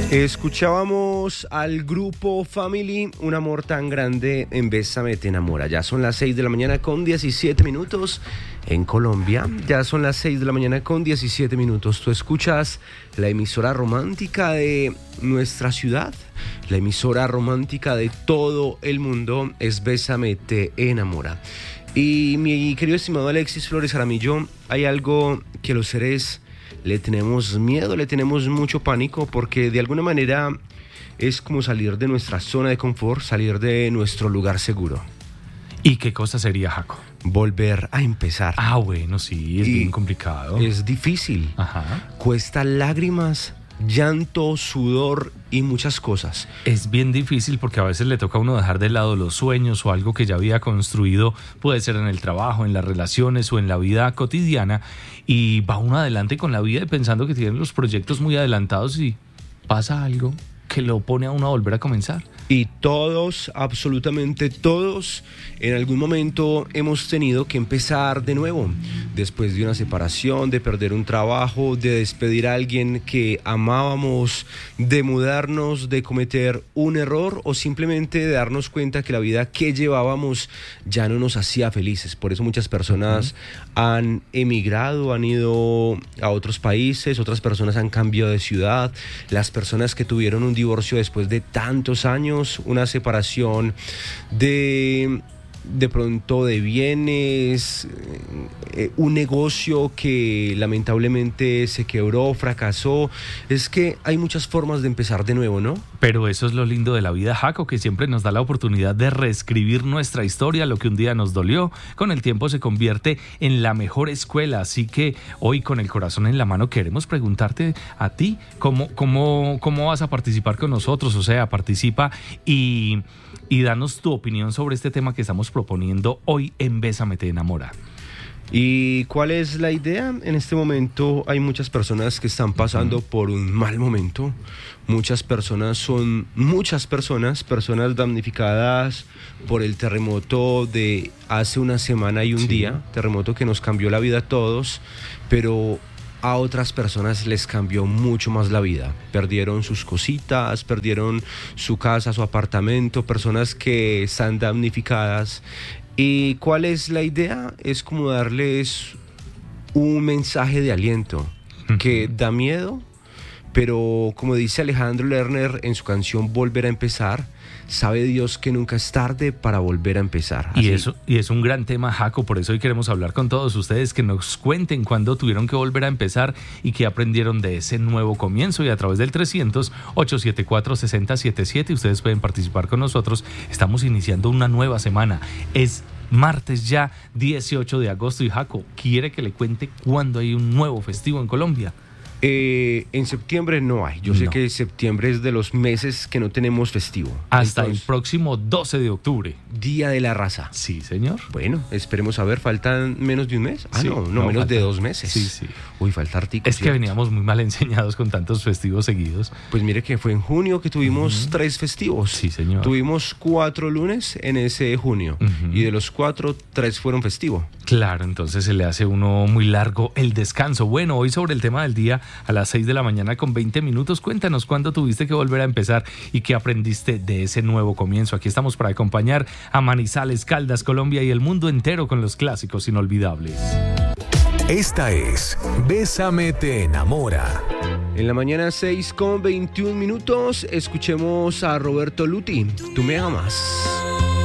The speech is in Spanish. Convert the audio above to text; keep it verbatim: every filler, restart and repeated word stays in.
Escuchábamos al grupo Family, Un amor tan grande en Bésame te enamora. Ya son las seis de la mañana con diecisiete minutos en Colombia. Ya son las seis de la mañana con diecisiete minutos. Tú escuchas la emisora romántica de nuestra ciudad, la emisora romántica de todo el mundo, es Bésame te enamora. Y mi querido estimado Alexis Flores Jaramillo, hay algo que los seres le tenemos miedo, le tenemos mucho pánico, porque de alguna manera es como salir de nuestra zona de confort, salir de nuestro lugar seguro. ¿Y qué cosa sería, Jaco? Volver a empezar. Ah, bueno, sí, es y bien complicado. Es difícil. Ajá. Cuesta lágrimas, llanto, sudor y muchas cosas. Es bien difícil porque a veces le toca a uno dejar de lado los sueños o algo que ya había construido, puede ser en el trabajo, en las relaciones o en la vida cotidiana, y va uno adelante con la vida pensando que tiene los proyectos muy adelantados y pasa algo que lo pone a uno a volver a comenzar. Y todos, absolutamente todos, en algún momento hemos tenido que empezar de nuevo, después de una separación, de perder un trabajo, de despedir a alguien que amábamos, de mudarnos, de cometer un error o simplemente de darnos cuenta que la vida que llevábamos ya no nos hacía felices. Por eso muchas personas uh-huh. han emigrado, han ido a otros países, otras personas han cambiado de ciudad, las personas que tuvieron un divorcio después de tantos años, una separación de de pronto de bienes, eh, un negocio que lamentablemente se quebró, fracasó. Es que hay muchas formas de empezar de nuevo, ¿no? Pero eso es lo lindo de la vida, Jaco, que siempre nos da la oportunidad de reescribir nuestra historia. Lo que un día nos dolió, con el tiempo se convierte en la mejor escuela. Así que hoy, con el corazón en la mano, queremos preguntarte a ti cómo, cómo, cómo vas a participar con nosotros. O sea, participa y, y danos tu opinión sobre este tema que estamos proponiendo hoy en Bésame te enamora. ¿Y cuál es la idea? En este momento hay muchas personas que están pasando por un mal momento. Muchas personas son, muchas personas, personas damnificadas por el terremoto de hace una semana y un sí. día, terremoto que nos cambió la vida a todos, pero a otras personas les cambió mucho más la vida. Perdieron sus cositas, perdieron su casa, su apartamento, personas que están damnificadas. ¿Y cuál es la idea? Es como darles un mensaje de aliento que da miedo, pero como dice Alejandro Lerner en su canción Volver a empezar, sabe Dios que nunca es tarde para volver a empezar. Y eso, y es un gran tema, Jaco, por eso hoy queremos hablar con todos ustedes, que nos cuenten cuándo tuvieron que volver a empezar y qué aprendieron de ese nuevo comienzo. Y a través del trescientos, ochocientos setenta y cuatro, sesenta setenta y siete ustedes pueden participar con nosotros. Estamos iniciando una nueva semana. Es martes ya, dieciocho de agosto, y Jaco quiere que le cuente cuándo hay un nuevo festivo en Colombia. Eh, en septiembre no hay. Yo no. sé que septiembre es de los meses que no tenemos festivo. Hasta Entonces, el próximo doce de octubre. Día de la Raza. Sí, señor. Bueno, esperemos a ver. ¿Faltan menos de un mes? Ah, sí, no, no, no menos falta. de dos meses. Sí, sí. Uy, falta artículos. Es que veníamos muy mal enseñados con tantos festivos seguidos. Pues mire que fue en junio que tuvimos uh-huh. tres festivos. Sí, señor. Tuvimos cuatro lunes en ese junio. Uh-huh. Y de los cuatro, tres fueron festivos. Claro, entonces se le hace uno muy largo el descanso. Bueno, hoy sobre el tema del día a las seis de la mañana con veinte minutos. Cuéntanos cuándo tuviste que volver a empezar y qué aprendiste de ese nuevo comienzo. Aquí estamos para acompañar a Manizales, Caldas, Colombia y el mundo entero con los clásicos inolvidables. Esta es Bésame te enamora. En la mañana seis con veintiún minutos, escuchemos a Roberto Luti. Tú me amas.